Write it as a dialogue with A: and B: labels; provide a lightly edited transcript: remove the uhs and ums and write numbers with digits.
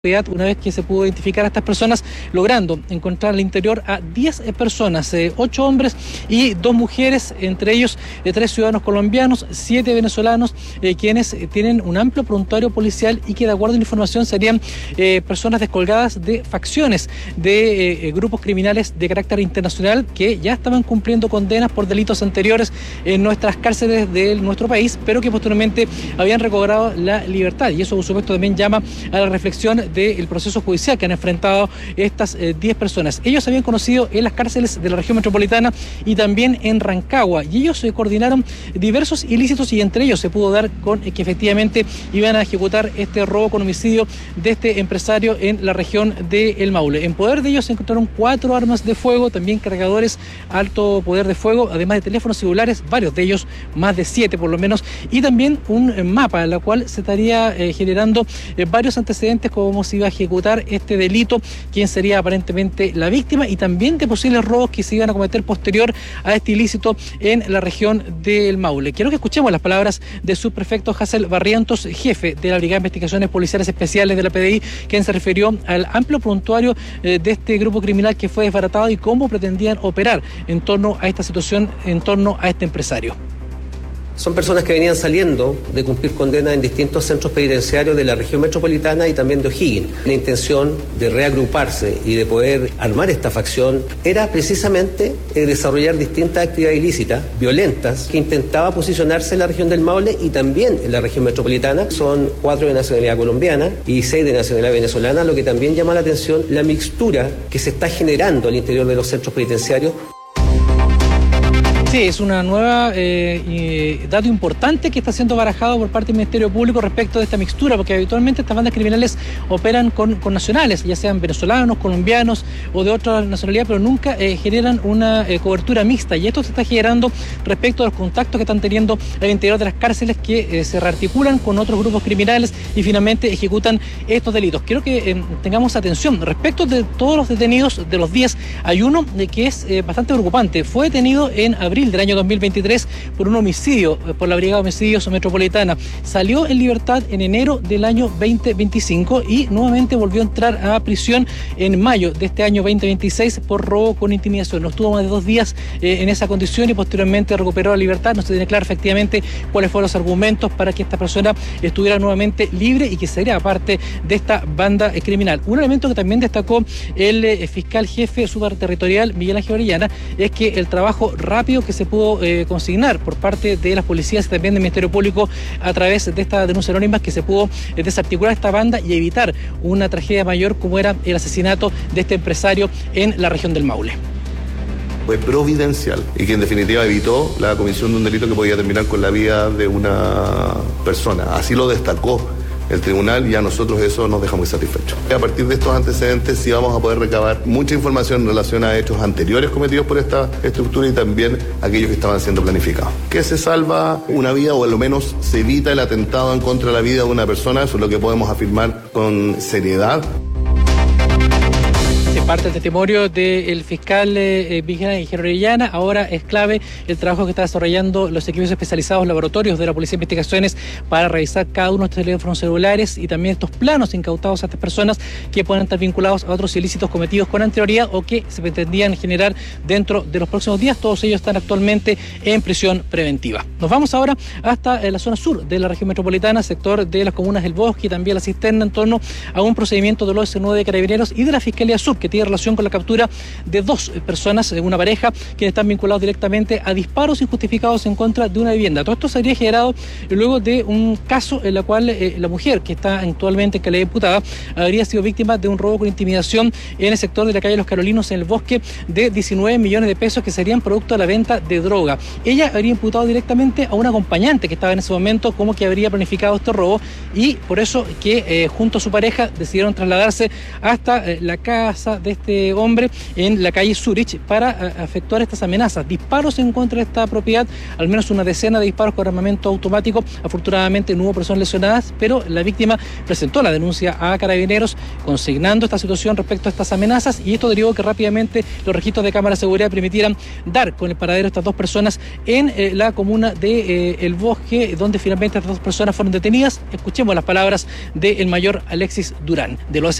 A: una vez que se pudo identificar a estas personas, logrando encontrar al interior a 10 personas, 8 hombres y 2 mujeres, entre ellos 3 ciudadanos colombianos, 7 venezolanos, quienes tienen un amplio prontuario policial y que, de acuerdo a la información, serían personas descolgadas de facciones de grupos criminales de carácter internacional que ya estaban cumpliendo condenas por delitos anteriores en nuestras cárceles de nuestro país, pero que posteriormente habían recobrado la libertad. Y eso, por supuesto, también llama a la reflexión del proceso judicial que han enfrentado estas 10 personas. Ellos se habían conocido en las cárceles de la región metropolitana y también en Rancagua, y ellos coordinaron diversos ilícitos, y entre ellos se pudo dar con que efectivamente iban a ejecutar este robo con homicidio de este empresario en la región de El Maule. En poder de ellos se encontraron 4 armas de fuego, también cargadores alto poder de fuego, además de teléfonos celulares, varios de ellos, más de 7 por lo menos, y también un mapa en la cual se estaría generando varios antecedentes como se iba a ejecutar este delito, quién sería aparentemente la víctima, y también de posibles robos que se iban a cometer posterior a este ilícito en la región del Maule. Quiero que escuchemos las palabras del subprefecto Hazel Barrientos, jefe de la Brigada de Investigaciones Policiales Especiales de la PDI, quien se refirió al amplio prontuario de este grupo criminal que fue desbaratado y cómo pretendían operar en torno a esta situación, en torno a este empresario.
B: Son personas que venían saliendo de cumplir condena en distintos centros penitenciarios de la región metropolitana y también de O'Higgins. La intención de reagruparse y de poder armar esta facción era precisamente desarrollar distintas actividades ilícitas, violentas, que intentaba posicionarse en la región del Maule y también en la región metropolitana. Son 4 de nacionalidad colombiana y 6 de nacionalidad venezolana, lo que también llama la atención la mixtura que se está generando al interior de los centros penitenciarios.
A: Sí, es una nueva dato importante que está siendo barajado por parte del Ministerio Público respecto de esta mixtura, porque habitualmente estas bandas criminales operan con nacionales, ya sean venezolanos, colombianos o de otra nacionalidad, pero nunca generan una cobertura mixta, y esto se está generando respecto a los contactos que están teniendo al interior de las cárceles, que se rearticulan con otros grupos criminales y finalmente ejecutan estos delitos. Quiero que tengamos atención respecto de todos los detenidos. De los 10 hay uno que es bastante preocupante. Fue detenido en abril del año 2023 por un homicidio por la Brigada de Homicidios Metropolitana. Salió en libertad en enero del año 2025 y nuevamente volvió a entrar a prisión en mayo de este año 2026 por robo con intimidación. No estuvo más de 2 días en esa condición y posteriormente recuperó la libertad. No se tiene claro efectivamente cuáles fueron los argumentos para que esta persona estuviera nuevamente libre y que sería parte de esta banda criminal. Un elemento que también destacó el fiscal jefe superterritorial Miguel Ángel Orellana es que el trabajo rápido que se pudo consignar por parte de las policías y también del Ministerio Público a través de estas denuncias anónimas, que se pudo desarticular esta banda y evitar una tragedia mayor como era el asesinato de este empresario en la región del Maule.
C: Fue providencial y que en definitiva evitó la comisión de un delito que podía terminar con la vida de una persona. Así lo destacó el tribunal y a nosotros eso nos deja muy satisfechos. A partir de estos antecedentes sí vamos a poder recabar mucha información en relación a hechos anteriores cometidos por esta estructura y también aquellos que estaban siendo planificados. Que se salva una vida o al menos se evita el atentado en contra de la vida de una persona, eso es lo que podemos afirmar con seriedad.
A: Parte del testimonio del fiscal Miguel Ángel Orellana. Ahora es clave el trabajo que está desarrollando los equipos especializados laboratorios de la Policía de Investigaciones para revisar cada uno de estos teléfonos celulares y también estos planos incautados a estas personas que puedan estar vinculados a otros ilícitos cometidos con anterioridad o que se pretendían generar dentro de los próximos días. Todos ellos están actualmente en prisión preventiva. Nos vamos ahora hasta la zona sur de la región metropolitana, sector de las comunas del Bosque y también la Cisterna, en torno a un procedimiento de los S9 de Carabineros y de la Fiscalía Sur, que tiene relación con la captura de 2 personas, una pareja, que están vinculados directamente a disparos injustificados en contra de una vivienda. Todo esto se habría generado luego de un caso en el cual la mujer, que está actualmente en calidad de imputada, habría sido víctima de un robo con intimidación en el sector de la calle Los Carolinos, en el Bosque, de 19 millones de pesos que serían producto de la venta de droga. Ella habría imputado directamente a un acompañante que estaba en ese momento como que habría planificado este robo, y por eso que junto a su pareja decidieron trasladarse hasta la casa de este hombre en la calle Zurich para efectuar estas amenazas. Disparos en contra de esta propiedad, al menos una decena de disparos con armamento automático. Afortunadamente no hubo personas lesionadas, pero la víctima presentó la denuncia a Carabineros consignando esta situación respecto a estas amenazas, y esto derivó que rápidamente los registros de cámara de seguridad permitieran dar con el paradero de estas dos personas en la comuna de El Bosque, donde finalmente estas dos personas fueron detenidas. Escuchemos las palabras del mayor Alexis Durán, de los